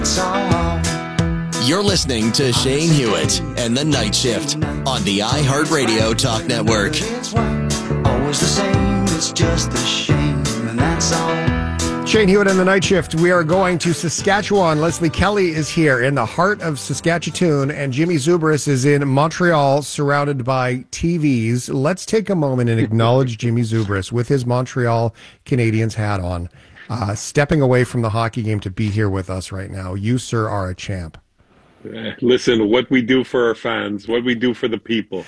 You're listening to Shane Hewitt and the Night Shift on the iHeartRadio Talk Network. Always the same, it's just a shame, and that's all. Shane Hewitt and the Night Shift. We are going to Saskatchewan. Leslie Kelly is here in the heart of Saskatchewan, and Jimmy Zubris is in Montreal, surrounded by TVs. Let's take a moment and acknowledge Jimmy Zubris with his Montreal Canadiens hat on, stepping away from the hockey game to be here with us right now. You, sir, are a champ. Listen, what we do for our fans, what we do for the people,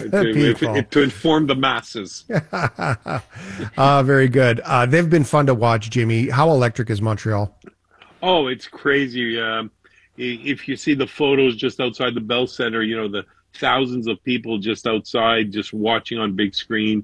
to inform the masses. Very good. They've been fun to watch, Jimmy. How electric is Montreal? Oh, it's crazy. If you see the photos just outside the Bell Center, you know, the thousands of people just outside, just watching on big screen.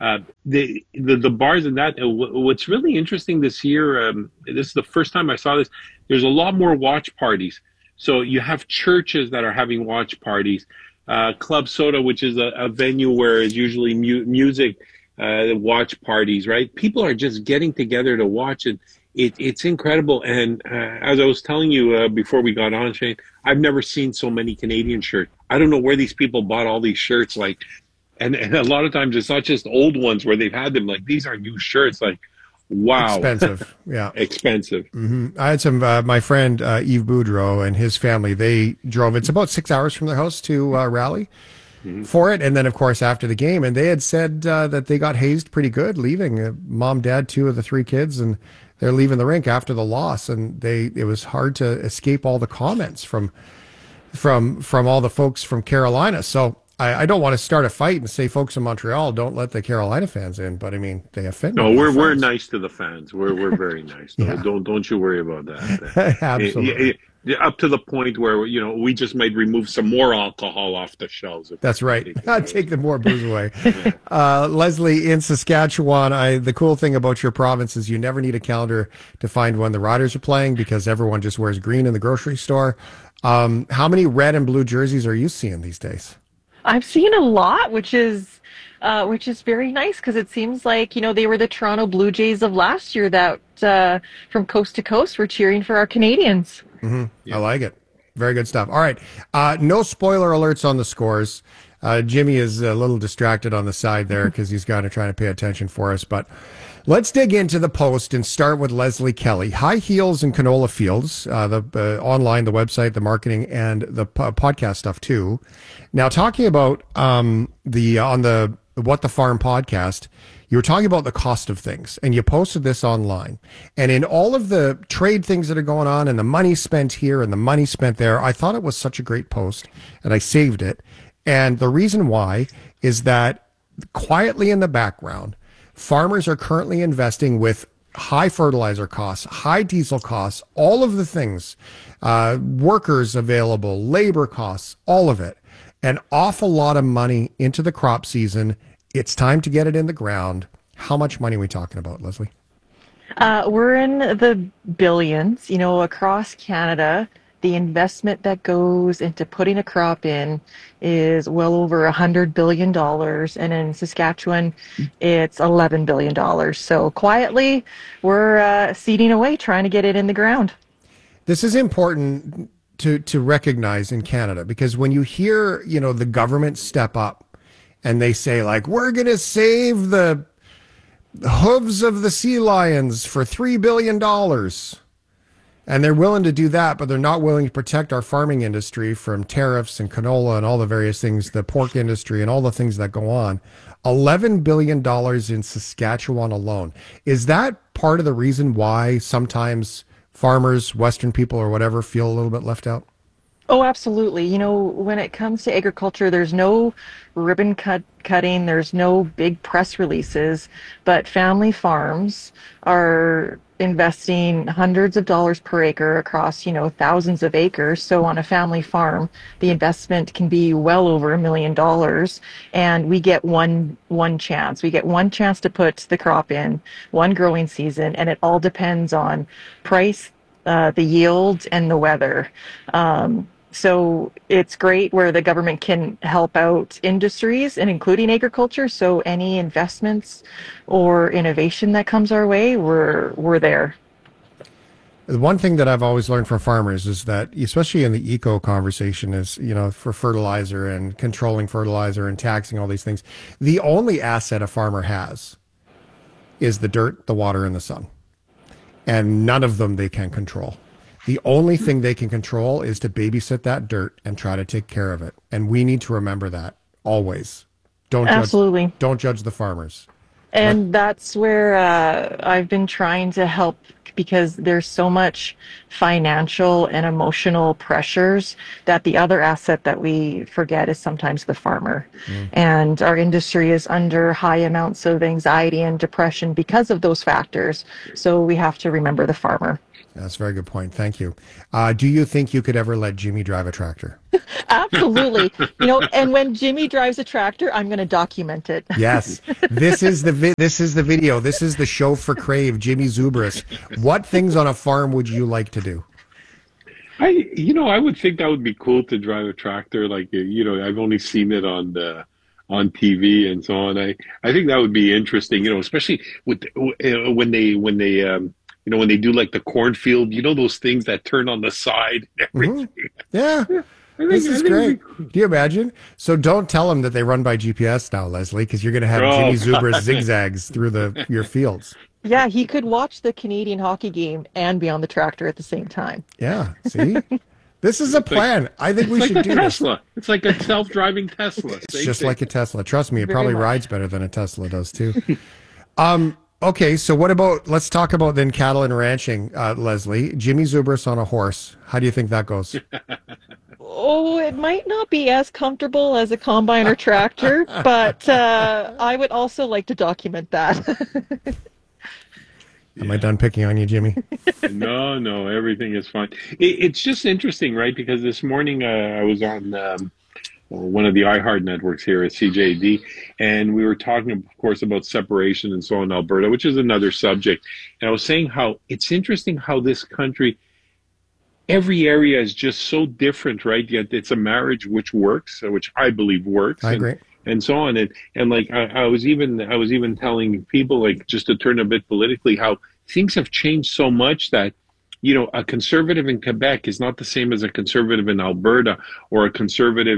The bars and that. What's really interesting this year, this is the first time I saw this, there's a lot more watch parties. So you have churches that are having watch parties, Club Soda, which is a venue where it's usually music watch parties, right? People are just getting together to watch it. It's incredible. And as I was telling you before we got on, Shane, I've never seen so many Canadian shirts. I don't know where these people bought all these shirts. And a lot of times it's not just old ones where they've had them. Like, these are new shirts. Like, wow. Expensive. Yeah. Expensive. Mm-hmm. I had some, my friend Yves Boudreau and his family, they drove, it's about 6 hours from their house to rally for it. And then, of course, after the game, and they had said that they got hazed pretty good leaving. Mom, dad, two of the three kids, and they're leaving the rink after the loss. And it was hard to escape all the comments from all the folks from Carolina. So I don't want to start a fight and say folks in Montreal don't let the Carolina fans in, but I mean, they offend. No, we're nice to the fans. We're very nice. Yeah. Don't you worry about that. Absolutely. Up to the point where, you know, we just might remove some more alcohol off the shelves. That's right. Take the more booze away. Leslie, in Saskatchewan, the cool thing about your province is you never need a calendar to find when the Riders are playing because everyone just wears green in the grocery store. How many red and blue jerseys are you seeing these days? I've seen a lot, which is very nice because it seems like, you know, they were the Toronto Blue Jays of last year that from coast to coast were cheering for our Canadians. Mm-hmm. Yeah. I like it. Very good stuff. All right. No spoiler alerts on the scores. Jimmy is a little distracted on the side there because he's got to try to pay attention for us. But let's dig into the Post and start with Leslie Kelly. High heels and canola fields, the online, the website, the marketing, and the podcast stuff too. Now, talking about on the What the Farm podcast, you were talking about the cost of things, and you posted this online. And in all of the trade things that are going on and the money spent here and the money spent there, I thought it was such a great post, and I saved it. And the reason why is that quietly in the background, farmers are currently investing with high fertilizer costs, high diesel costs, all of the things, workers available, labor costs, all of it. An awful lot of money into the crop season. It's time to get it in the ground. How much money are we talking about, Leslie? We're in the billions, you know, across Canada. The investment that goes into putting a crop in is well over $100 billion. And in Saskatchewan, it's $11 billion. So quietly, we're seeding away, trying to get it in the ground. This is important to recognize in Canada, because when you hear, you know, the government step up and they say, like, we're going to save the hooves of the sea lions for $3 billion. And they're willing to do that, but they're not willing to protect our farming industry from tariffs and canola and all the various things, the pork industry and all the things that go on. $11 billion in Saskatchewan alone. Is that part of the reason why sometimes farmers, Western people or whatever, feel a little bit left out? Oh, absolutely. You know, when it comes to agriculture, there's no ribbon cutting, there's no big press releases, but family farms are investing hundreds of dollars per acre across, you know, thousands of acres. So on a family farm, the investment can be well over $1 million, and we get one chance. We get one chance to put the crop in, one growing season, and it all depends on price, the yield, and the weather. So it's great where the government can help out industries and including agriculture. So any investments or innovation that comes our way, we're there. The one thing that I've always learned from farmers is that, especially in the eco conversation, is, for fertilizer and controlling fertilizer and taxing all these things, the only asset a farmer has is the dirt, the water, and the sun. And none of them they can control. The only thing they can control is to babysit that dirt and try to take care of it. And we need to remember that always. Absolutely. Don't judge the farmers. And that's where I've been trying to help, because there's so much financial and emotional pressures that the other asset that we forget is sometimes the farmer. And our industry is under high amounts of anxiety and depression because of those factors. So we have to remember the farmer. That's a very good point. Thank you. Do you think you could ever let Jimmy drive a tractor? Absolutely. And when Jimmy drives a tractor, I'm going to document it. Yes. This is the video. This is the show for Crave, Jimmy Zubris. What things on a farm would you like to do? I would think that would be cool to drive a tractor. Like, I've only seen it on TV and so on. I think that would be interesting, especially with when they do like the cornfield, those things that turn on the side and everything. Yeah. This is great. Do you imagine? So don't tell them that they run by GPS now, Leslie, because you're going to have Jimmy Zubris zigzags through your fields. Yeah, he could watch the Canadian hockey game and be on the tractor at the same time. Yeah, see? This is a plan. I think we should do Tesla. It's like a self-driving Tesla. It's just like a Tesla. Trust me, it probably rides better than a Tesla does too. Okay, so let's talk about then cattle and ranching, Leslie. Jimmy Zubris on a horse. How do you think that goes? Oh, it might not be as comfortable as a combine or tractor, but I would also like to document that. Am I done picking on you, Jimmy? No, everything is fine. It's just interesting, right? Because this morning I was on one of the iHeart networks here at CJAD, and we were talking, of course, about separation and so on in Alberta, which is another subject. And I was saying how it's interesting how this country, every area is just so different, right? Yet it's a marriage which works, which I believe works. I agree. And so on. And like, I was even telling people, like, just to turn a bit politically, how things have changed so much that, a conservative in Quebec is not the same as a conservative in Alberta or a conservative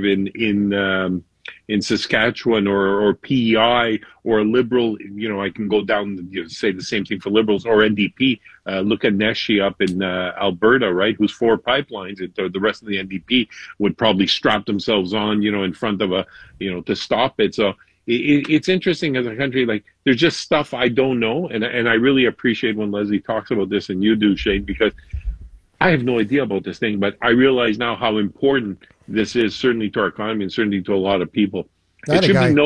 in Saskatchewan or PEI or a liberal. I can go down, say the same thing for liberals or NDP. Look at Neshi up in Alberta, right? Who's 4 pipelines. The rest of the NDP would probably strap themselves on, in front of to stop it. So it's interesting as a country, like, there's just stuff I don't know. And I really appreciate when Leslie talks about this, and you do, Shane, because I have no idea about this thing, but I realize now how important this is, certainly to our economy and certainly to a lot of people. It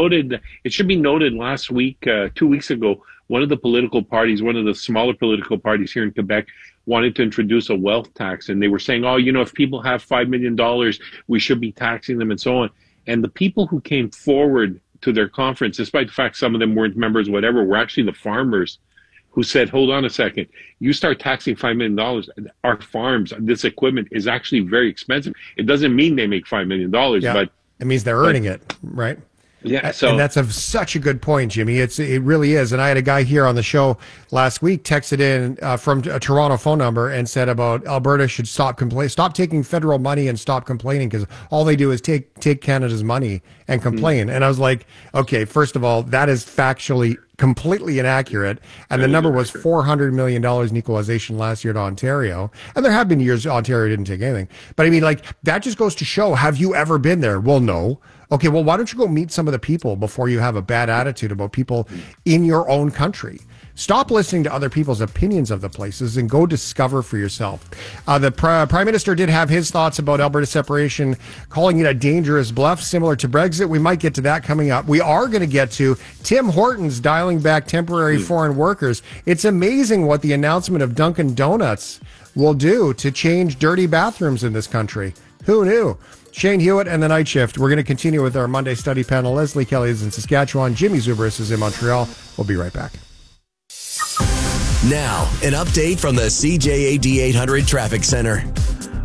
should be noted last week, 2 weeks ago, one of the political parties, one of the smaller political parties here in Quebec, wanted to introduce a wealth tax. And they were saying, if people have $5 million, we should be taxing them and so on. And the people who came forward to their conference, despite the fact some of them weren't members, whatever, were actually the farmers who said, hold on a second, you start taxing $5 million, our farms, this equipment is actually very expensive. It doesn't mean they make $5 million, but it means they're earning it, right? Yeah, and that's such a good point, Jimmy. It really is. And I had a guy here on the show last week texted in from a Toronto phone number and said about Alberta should stop taking federal money and stop complaining, because all they do is take Canada's money and complain. And I was like, okay, first of all, that is factually completely inaccurate. And the number was $400 million in equalization last year to Ontario. And there have been years Ontario didn't take anything. But I mean, like, that just goes to show, have you ever been there? Well, no. Okay, well, why don't you go meet some of the people before you have a bad attitude about people in your own country? Stop listening to other people's opinions of the places and go discover for yourself. The Prime Minister did have his thoughts about Alberta separation, calling it a dangerous bluff, similar to Brexit. We might get to that coming up. We are going to get to Tim Hortons dialing back temporary foreign workers. It's amazing what the announcement of Dunkin' Donuts will do to change dirty bathrooms in this country. Who knew? Shane Hewitt and the Night Shift. We're going to continue with our Monday study panel. Leslie Kelly is in Saskatchewan. Jimmy Zubris is in Montreal. We'll be right back. Now, an update from the CJAD 800 Traffic Center.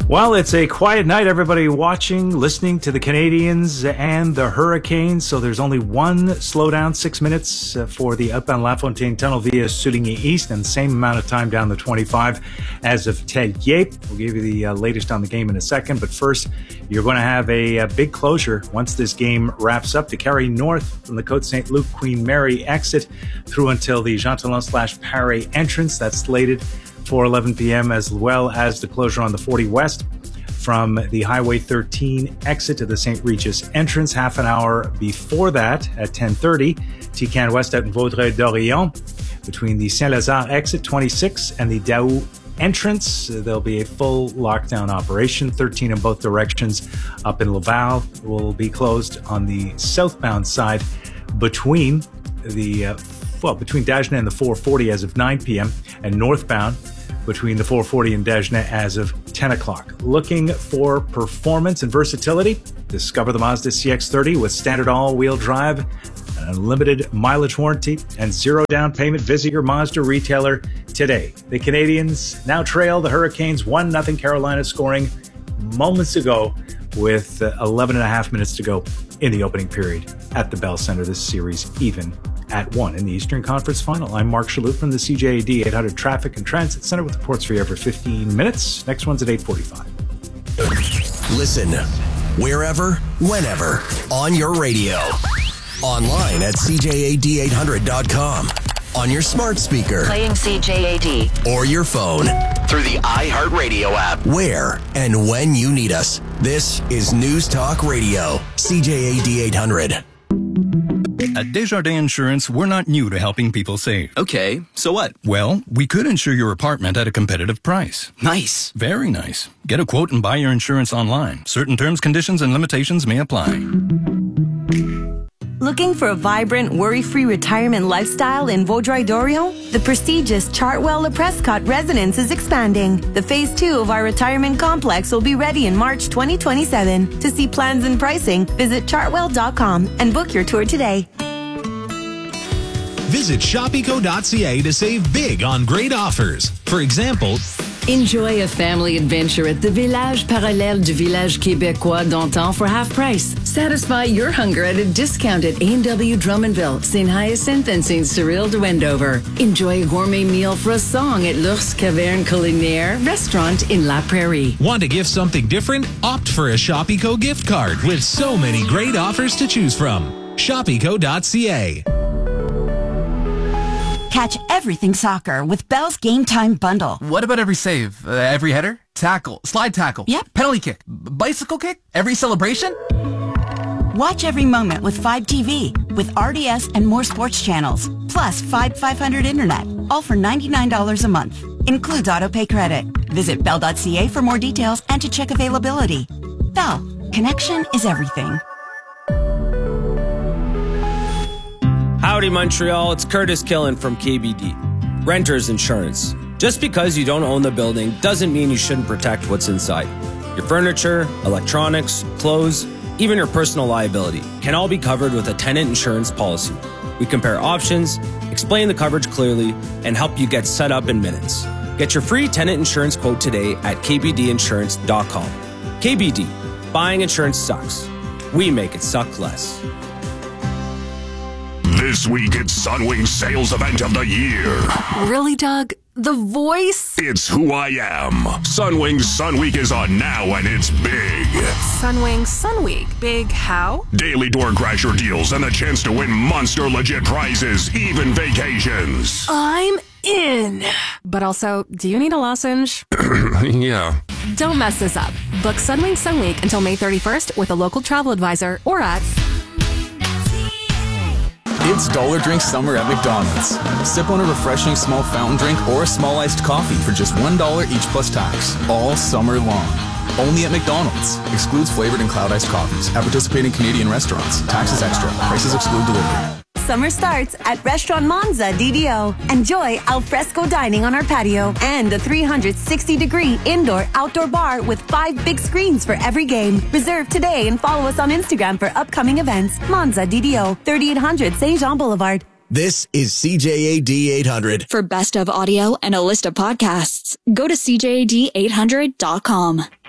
Well, it's a quiet night. Everybody watching, listening to the Canadians and the Hurricanes. So there's only one slowdown, 6 minutes for the outbound LaFontaine Tunnel via Souligny East, and the same amount of time down the 25 as of Tellier. We'll give you the latest on the game in a second. But first, you're going to have a big closure once this game wraps up to carry north from the Côte Saint-Luc Queen Mary exit through until the Jean Talon/Paré entrance. That's slated for 11 p.m., as well as the closure on the 40 West from the Highway 13 exit to the St. Regis entrance. Half an hour before that, at 10:30, TCAN West out in Vaudreuil-Dorion. Between the Saint-Lazare exit 26 and the Daou entrance, there'll be a full lockdown operation. 13 in both directions up in Laval will be closed on the southbound side between Dagenais and the 440 as of 9 p.m. and northbound between the 440 and Dagenais as of 10 o'clock. Looking for performance and versatility? Discover the Mazda CX-30 with standard all-wheel drive, an unlimited mileage warranty, and zero down payment. Visit your Mazda retailer today. The Canadians now trail the Hurricanes 1-0. Carolina scoring moments ago with 11 and a half minutes to go in the opening period at the Bell Center. This series even at 1 in the Eastern Conference Final. I'm Mark Shalhoub from the CJAD 800 Traffic and Transit Center with reports for you every 15 minutes. Next one's at 8:45. Listen wherever, whenever, on your radio. Online at CJAD800.com. On your smart speaker. Playing CJAD. Or your phone. Through the iHeartRadio app. Where and when you need us. This is News Talk Radio. CJAD 800. At Desjardins Insurance, we're not new to helping people save. Okay, so what? Well, we could insure your apartment at a competitive price. Nice. Very nice. Get a quote and buy your insurance online. Certain terms, conditions, and limitations may apply. Looking for a vibrant, worry-free retirement lifestyle in Vaudreuil-Dorion? The prestigious Chartwell Le Prescott residence is expanding. The Phase 2 of our retirement complex will be ready in March 2027. To see plans and pricing, visit chartwell.com and book your tour today. Visit shopeco.ca to save big on great offers. For example, enjoy a family adventure at the Village Parallèle du Village Québécois d'Antan for half price. Satisfy your hunger at a discounted A&W Drummondville, St. Hyacinthe, and St. Cyril de Wendover. Enjoy a gourmet meal for a song at L'Ours Caverne Culinaire restaurant in La Prairie. Want to gift something different? Opt for a Shopeco gift card with so many great offers to choose from. Shopeco.ca. Catch everything soccer with Bell's Game Time Bundle. What about every save? Every header? Tackle? Slide tackle? Yep. Penalty kick? Bicycle kick? Every celebration? Watch every moment with 5 TV with RDS and more sports channels. Plus 500 internet. All for $99 a month. Includes autopay credit. Visit Bell.ca for more details and to check availability. Bell. Connection is everything. Howdy, Montreal. It's Curtis Killen from KBD. Renters Insurance. Just because you don't own the building doesn't mean you shouldn't protect what's inside. Your furniture, electronics, clothes, even your personal liability can all be covered with a tenant insurance policy. We compare options, explain the coverage clearly, and help you get set up in minutes. Get your free tenant insurance quote today at kbdinsurance.com. KBD. Buying insurance sucks. We make it suck less. This week, it's Sunwing's sales event of the year. Really, Doug? The voice? It's who I am. Sunwing's Sun Week is on now, and it's big. Sunwing Sun Week. Big how? Daily door crasher deals and the chance to win monster legit prizes, even vacations. I'm in. But also, do you need a lozenge? Yeah. Don't mess this up. Book Sunwing Sun Week until May 31st with a local travel advisor or at... It's Dollar Drink Summer at McDonald's. Sip on a refreshing small fountain drink or a small iced coffee for just $1 each plus tax, all summer long. Only at McDonald's. Excludes flavored and cloud iced coffees at participating Canadian restaurants. Taxes extra. Prices exclude delivery. Summer starts at Restaurant Monza DDO. Enjoy alfresco dining on our patio and a 360-degree indoor-outdoor bar with 5 big screens for every game. Reserve today and follow us on Instagram for upcoming events. Monza DDO, 3800 Saint Jean Boulevard. This is CJAD 800. For best of audio and a list of podcasts, go to CJAD800.com.